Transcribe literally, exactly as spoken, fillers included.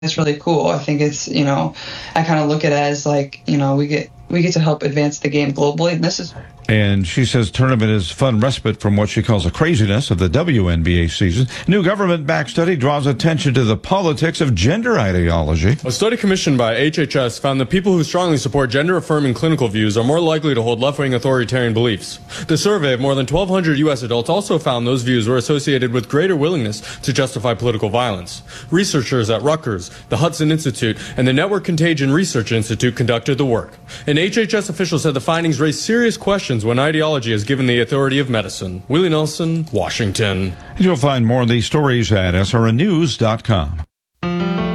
it's really cool. I think it's, you know, I kind of look at it as like, you know, we get we get to help advance the game globally, and this is. And she says tournament is fun respite from what she calls the craziness of the W N B A season. New government-backed study draws attention to the politics of gender ideology. A study commissioned by H H S found that people who strongly support gender-affirming clinical views are more likely to hold left-wing authoritarian beliefs. The survey of more than twelve hundred U S adults also found those views were associated with greater willingness to justify political violence. Researchers at Rutgers, the Hudson Institute, and the Network Contagion Research Institute conducted the work. An H H S official said the findings raise serious questions when ideology is given the authority of medicine. Willie Nelson, Washington. You'll find more of these stories at S R N news dot com.